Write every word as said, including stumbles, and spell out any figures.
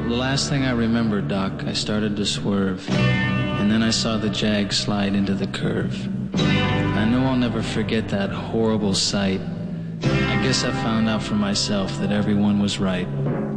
the last thing I remember, Doc, I started to swerve, and then I saw the Jag slide into the curve. I know I'll never forget that horrible sight. I guess I found out for myself that everyone was right.